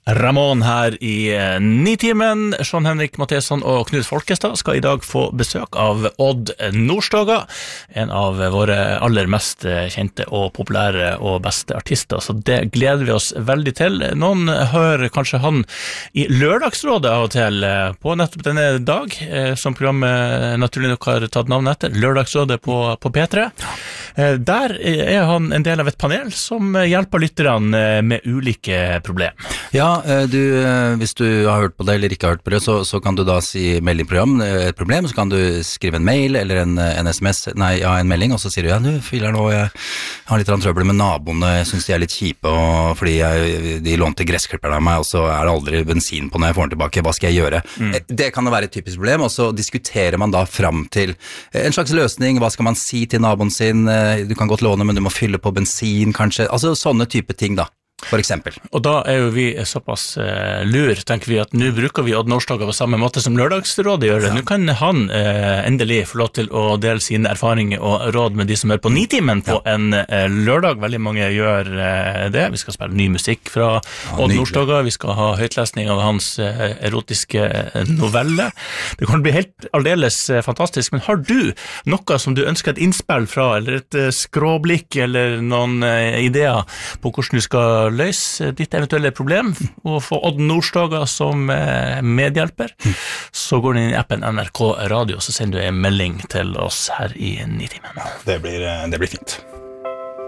Ramón her i Nitimen. Sean Henrik Matheson og Knut Folkestad skal i dag få besøk av Odd Nordstoga, en av våre aller mest kjente og populære og beste artister, så det gleder vi oss veldig til. Noen hører kanskje han i Lørdagsrådet av og til på nettopp denne dag, som programmet naturlig nok har tatt navn etter, Lørdagsrådet på P3. Der er han en del av et panel som hjelper lytterne med ulike problem. Ja, hvis du har hørt på det eller ikke har hørt på det, så kan du da si meldingprogram, et problem, så kan du skrive en mail eller en SMS, en melding, og så sier du, du filer nå, jeg har litt trøbbel med naboene, jeg synes de er litt kjipe, fordi de lånte gressklipperne av meg, og så er det aldri bensin på når jeg får den tilbake, hva skal jeg gjøre? Det kan jo være et typisk problem, og så diskuterer man da fram til en slags løsning, hva skal man si til naboen sin, du kan godt låne, men du må fylle på bensin kanskje, altså sånne type ting da. For eksempel. Og da er jo vi såpass lur, tenker vi at nå bruker vi Odd Nordstoga på samme måte som Lørdagsrådet gjør det. Nå kan han endelig få lov til å dele sine erfaringer og råd med de som er på Nitimen på en lørdag. Veldig mange gjør det. Vi skal spille ny musikk fra Odd Nordstoga. Vi skal ha høytlesning av hans erotiske novelle. Det kan bli helt aldeles fantastisk, men har du noe som du ønsker et innspill fra, eller et skråblikk, eller noen ideer på hvordan du skal løse ditt eventuelle problem og få Odd Nordstoga som medhjelper, så går du inn i appen NRK Radio, så sender du en melding til oss her i Nitimen. Det blir fint.